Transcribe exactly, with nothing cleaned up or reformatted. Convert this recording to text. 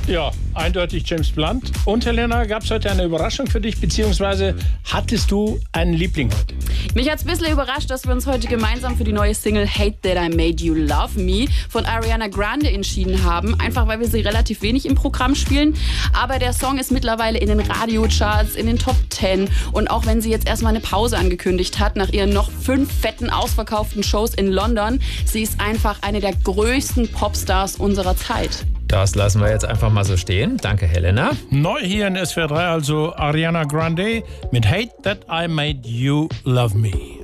Ja, eindeutig James Blunt. Und Helena, gab es heute eine Überraschung für dich, beziehungsweise hattest du einen Liebling heute? Mich hat es ein bisschen überrascht, dass wir uns heute gemeinsam für die neue Single Hate That I Made You Love Me von Ariana Grande entschieden haben. Einfach, weil wir sie relativ wenig im Programm spielen. Aber der Song ist mittlerweile in den Radiocharts, in den Top Ten. Und auch wenn sie jetzt erstmal eine Pause angekündigt hat, nach ihren noch fünf fetten ausverkauften Shows in London, sie ist einfach eine der größten Popstars unserer Zeit. Das lassen wir jetzt einfach mal so stehen. Danke, Helena. Neu hier in S W R drei, also Ariana Grande mit Hate That I Made You Love Me.